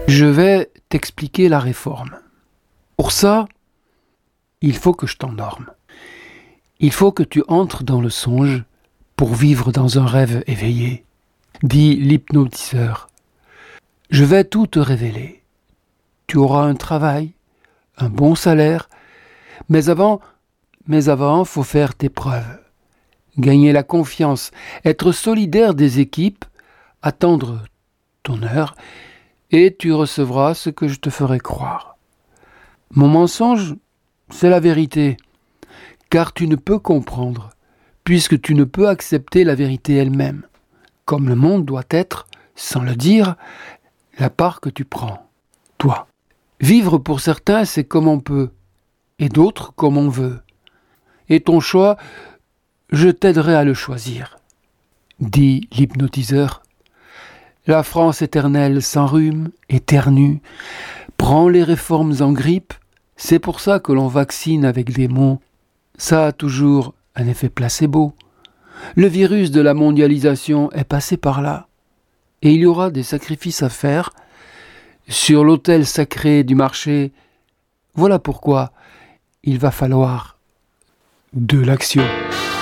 Je vais t'expliquer la réforme. Pour ça, il faut que je t'endorme. Il faut que tu entres dans le songe pour vivre dans un rêve éveillé, dit l'hypnotiseur. Je vais tout te révéler. Tu auras un travail, un bon salaire, mais avant, faut faire tes preuves. Gagner la confiance, être solidaire des équipes, attendre ton heure, et tu recevras ce que je te ferai croire. Mon mensonge, c'est la vérité, car tu ne peux comprendre, puisque tu ne peux accepter la vérité elle-même, comme le monde doit être, sans le dire, la part que tu prends, toi. Vivre pour certains, c'est comme on peut, et d'autres comme on veut. Et ton choix, je t'aiderai à le choisir, dit l'hypnotiseur. La France éternelle s'enrhume, éternue, prend les réformes en grippe, c'est pour ça que l'on vaccine avec des mots. Ça a toujours un effet placebo. Le virus de la mondialisation est passé par là, et il y aura des sacrifices à faire sur l'autel sacré du marché. Voilà pourquoi il va falloir de l'action.